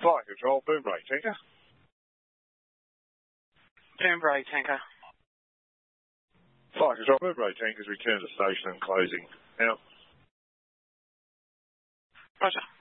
Flight Control, Boomerang Tanker. Boomerang Tanker. Flight Control, Boomerang Tankers return to station and closing. Out. Roger.